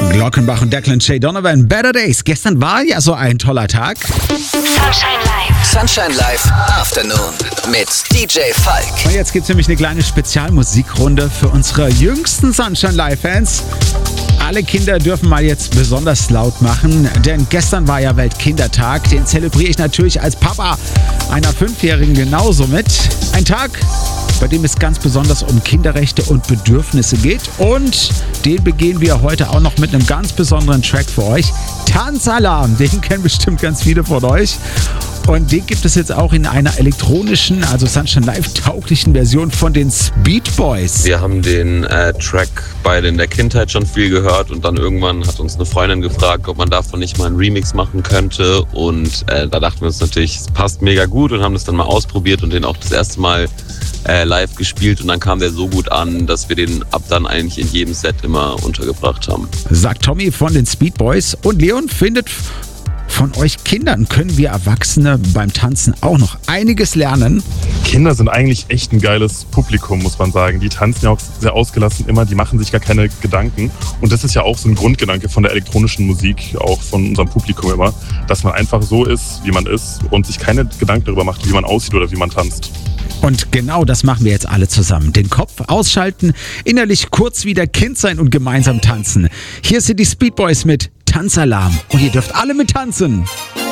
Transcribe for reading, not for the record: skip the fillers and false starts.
Glockenbach und Declan Shay Donovan, Better Days. Gestern war ja so ein toller Tag. Sunshine Live. Sunshine Live Afternoon mit DJ Falk. Und jetzt gibt es nämlich eine kleine Spezialmusikrunde für unsere jüngsten Sunshine Live-Fans. Alle Kinder dürfen mal jetzt besonders laut machen, denn gestern war ja Weltkindertag. Den zelebriere ich natürlich als Papa einer 5-Jährigen genauso mit. Ein Tag, bei dem es ganz besonders um Kinderrechte und Bedürfnisse geht. Und den begehen wir heute auch noch mit einem ganz besonderen Track für euch. Tanzalarm, den kennen bestimmt ganz viele von euch. Und den gibt es jetzt auch in einer elektronischen, also Sunshine Live-tauglichen Version von den Speed Boys. Wir haben den Track beide in der Kindheit schon viel gehört und dann irgendwann hat uns eine Freundin gefragt, ob man davon nicht mal einen Remix machen könnte. Und da dachten wir uns natürlich, es passt mega gut und haben das dann mal ausprobiert und den auch das erste Mal live gespielt. Und dann kam der so gut an, dass wir den ab dann eigentlich in jedem Set immer untergebracht haben. Sagt Tommy von den Speed Boys. Und Leon findet, von euch Kindern können wir Erwachsene beim Tanzen auch noch einiges lernen. Kinder sind eigentlich echt ein geiles Publikum, muss man sagen. Die tanzen ja auch sehr ausgelassen immer, die machen sich gar keine Gedanken. Und das ist ja auch so ein Grundgedanke von der elektronischen Musik, auch von unserem Publikum immer, dass man einfach so ist, wie man ist und sich keine Gedanken darüber macht, wie man aussieht oder wie man tanzt. Und genau das machen wir jetzt alle zusammen. Den Kopf ausschalten, innerlich kurz wieder Kind sein und gemeinsam tanzen. Hier sind die Speed Boys mit Tanzalarm und ihr dürft alle mit tanzen.